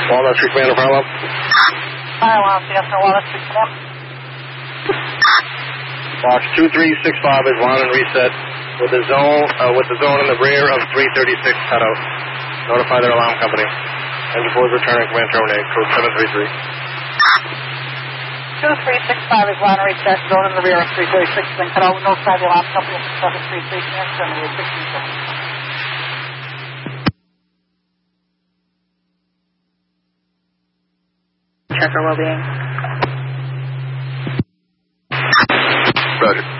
Walnut Street Commander, follow up. Hi, Cessna Walnut Street Command. Box 2365 is on and reset with the zone in the rear of 336 cutout. Notify their alarm company. Engine 4 is returning, command terminate, code 733. 2365 is on and reset, zone in the rear of 336, then cutout. Notify the alarm company of 733, command terminate, 16 seconds. Check our well-being. Roger.